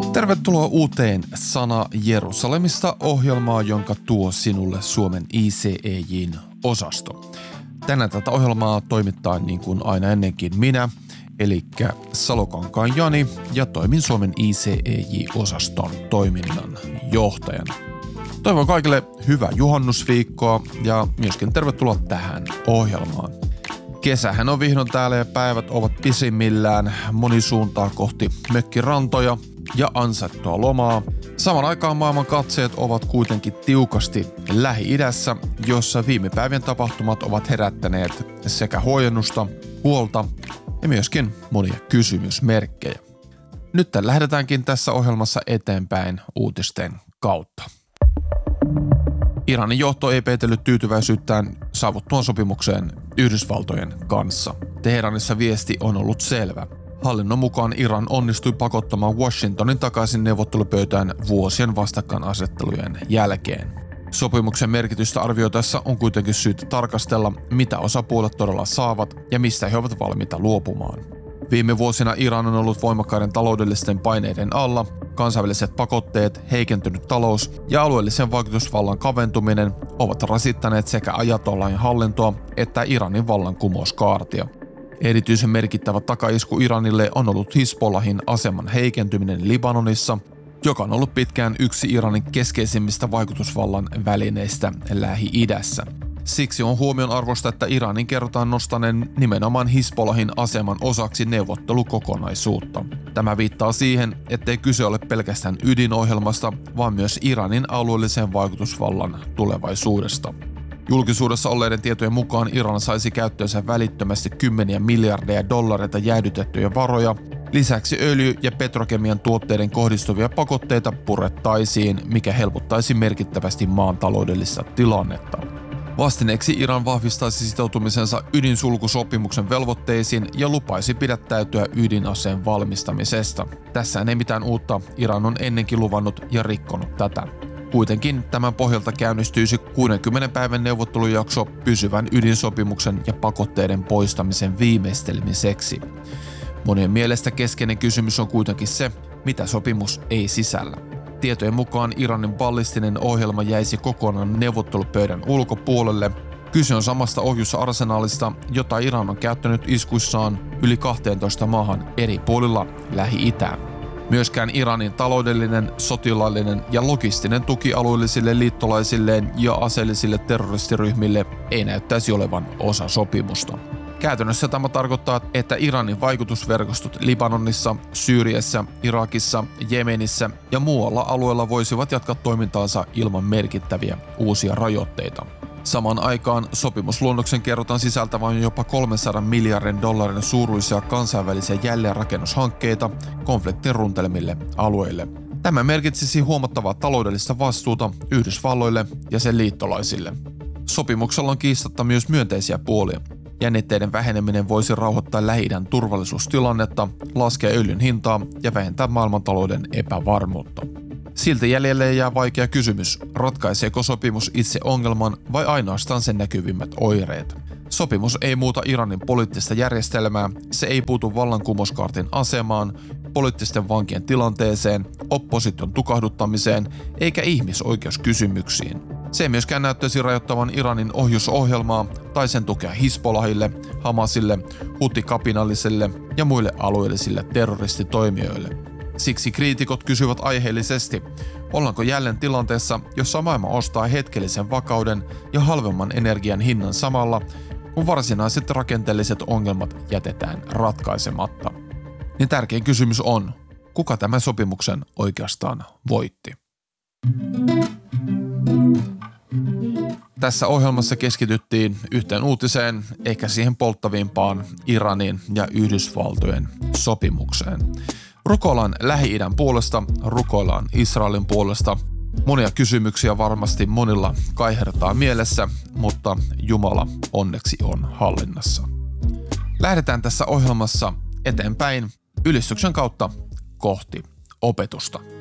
Tervetuloa uuteen Sana Jerusalemista -ohjelmaa, jonka tuo sinulle Suomen ICEJ:n osasto. Tänään tätä ohjelmaa toimittaa niin kuin aina ennenkin minä, eli Salokankaan Jani, ja toimin Suomen ICEJ-osaston toiminnan johtajana. Toivon kaikille hyvää juhannusviikkoa ja myöskin tervetuloa tähän ohjelmaan. Kesähän on vihdoin täällä ja päivät ovat pisimmillään, moni suuntaa kohti mökkirantoja ja ansaittua lomaa. Saman aikaan maailman katseet ovat kuitenkin tiukasti Lähi-idässä, jossa viime päivien tapahtumat ovat herättäneet sekä huojennusta, huolta ja myöskin monia kysymysmerkkejä. Nyt lähdetäänkin tässä ohjelmassa eteenpäin uutisten kautta. Iranin johto ei peitellyt tyytyväisyyttään saavuttuaan sopimukseen Yhdysvaltojen kanssa. Teheranissa viesti on ollut selvä. Hallinnon mukaan Iran onnistui pakottamaan Washingtonin takaisin neuvottelupöytään vuosien vastakkainasettelujen jälkeen. Sopimuksen merkitystä arvioitaessa on kuitenkin syytä tarkastella, mitä osapuolet todella saavat ja mistä he ovat valmiita luopumaan. Viime vuosina Iran on ollut voimakkaiden taloudellisten paineiden alla. Kansainväliset pakotteet, heikentynyt talous ja alueellisen vaikutusvallan kaventuminen ovat rasittaneet sekä ajatollahin hallintoa että Iranin vallankumouskaartia. Erityisen merkittävä takaisku Iranille on ollut Hizbollahin aseman heikentyminen Libanonissa, joka on ollut pitkään yksi Iranin keskeisimmistä vaikutusvallan välineistä Lähi-idässä. Siksi on huomionarvoista, että Iranin kerrotaan nostaneen nimenomaan Hizbollahin aseman osaksi neuvottelukokonaisuutta. Tämä viittaa siihen, ettei kyse ole pelkästään ydinohjelmasta, vaan myös Iranin alueellisen vaikutusvallan tulevaisuudesta. Julkisuudessa olleiden tietojen mukaan Iran saisi käyttöönsä välittömästi kymmeniä miljardeja dollareita jäädytettyjä varoja. Lisäksi öljy- ja petrokemian tuotteiden kohdistuvia pakotteita purettaisiin, mikä helpottaisi merkittävästi maan taloudellista tilannetta. Vastineeksi Iran vahvistaisi sitoutumisensa ydinsulkusopimuksen velvoitteisiin ja lupaisi pidättäytyä ydinaseen valmistamisesta. Tässä ei mitään uutta, Iran on ennenkin luvannut ja rikkonut tätä. Kuitenkin tämän pohjalta käynnistyisi 60 päivän neuvottelujakso pysyvän ydinsopimuksen ja pakotteiden poistamisen viimeistelemiseksi. Monien mielestä keskeinen kysymys on kuitenkin se, mitä sopimus ei sisällä. Tietojen mukaan Iranin ballistinen ohjelma jäisi kokonaan neuvottelupöydän ulkopuolelle. Kyse on samasta ohjusarsenaalista, jota Iran on käyttänyt iskuissaan yli 12 maahan eri puolilla Lähi-itää. Myöskään Iranin taloudellinen, sotilaallinen ja logistinen tuki alueellisille liittolaisilleen ja aseellisille terroristiryhmille ei näyttäisi olevan osa sopimusta. Käytännössä tämä tarkoittaa, että Iranin vaikutusverkostot Libanonissa, Syyriassa, Irakissa, Jemenissä ja muualla alueella voisivat jatkaa toimintaansa ilman merkittäviä uusia rajoitteita. Samaan aikaan sopimusluonnoksen kerrotaan sisältävän jopa 300 miljardin dollarin suuruisia kansainvälisiä jälleenrakennushankkeita konfliktin runtelemille alueille. Tämä merkitsisi huomattavaa taloudellista vastuuta Yhdysvalloille ja sen liittolaisille. Sopimuksella on kiistatta myös myönteisiä puolia. Jännitteiden väheneminen voisi rauhoittaa Lähi-idän turvallisuustilannetta, laskea öljyn hintaa ja vähentää maailmantalouden epävarmuutta. Silti jäljelle jää vaikea kysymys, ratkaiseeko sopimus itse ongelman vai ainoastaan sen näkyvimmät oireet. Sopimus ei muuta Iranin poliittista järjestelmää, se ei puutu vallankumouskaartin asemaan, poliittisten vankien tilanteeseen, opposition tukahduttamiseen eikä ihmisoikeuskysymyksiin. Se ei myöskään näyttäisi rajoittavan Iranin ohjusohjelmaa tai sen tukea Hizbollahille, Hamasille, Huthi-kapinallisille ja muille alueellisille terroristitoimijoille. Siksi kriitikot kysyvät aiheellisesti, ollaanko jälleen tilanteessa, jossa maailma ostaa hetkellisen vakauden ja halvemman energian hinnan samalla, kun varsinaiset rakenteelliset ongelmat jätetään ratkaisematta. Niin tärkein kysymys on, kuka tämän sopimuksen oikeastaan voitti? Tässä ohjelmassa keskityttiin yhteen uutiseen, eikä siihen polttavimpaan Iranin ja Yhdysvaltojen sopimukseen. Rukoillaan Lähi-idän puolesta, rukoillaan Israelin puolesta. Monia kysymyksiä varmasti monilla kaihertaa mielessä, mutta Jumala onneksi on hallinnassa. Lähdetään tässä ohjelmassa eteenpäin ylistyksen kautta kohti opetusta.